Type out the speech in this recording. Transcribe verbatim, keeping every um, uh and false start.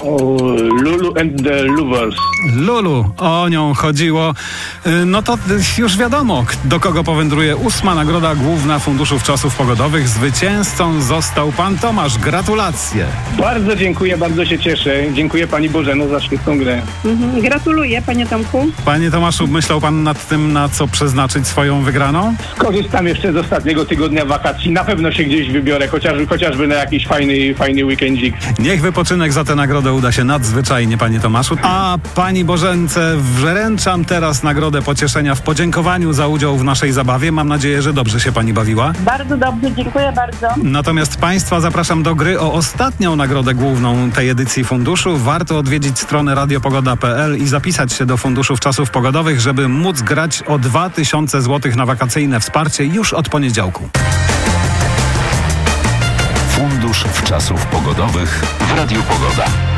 O, Lulu and the Lovers. Lulu, o nią chodziło. No to już wiadomo, do kogo powędruje ósma nagroda główna Funduszów Czasów Pogodowych. Zwycięzcą został pan Tomasz. Gratulacje. Bardzo dziękuję, bardzo się cieszę. Dziękuję pani Bożeno za świetną grę. Mhm. Gratuluję, panie Tomku. Panie Tomaszu, myślał pan nad tym, na co przeznaczyć swoją wygraną? Skorzystam jeszcze z ostatniego tygodnia wakacji. Na pewno się gdzieś wybiorę, chociażby, chociażby na jakiś fajny, fajny weekendzik. Niech wypoczynek za tę nagrodę uda się nadzwyczajnie, panie Tomaszu. A pani Bożence wręczam teraz nagrodę pocieszenia w podziękowaniu za udział w naszej zabawie. Mam nadzieję, że dobrze się pani bawiła. Bardzo dobrze, dziękuję bardzo. Natomiast państwa zapraszam do gry o ostatnią nagrodę główną tej edycji funduszu. Warto odwiedzić stronę radiopogoda kropka p l i zapisać się do Funduszów Czasów Pogodowych, żeby móc grać o dwa tysiące złotych na wakacyjne wsparcie już od poniedziałku. Fundusz Czasów Pogodowych w Radiu Pogoda.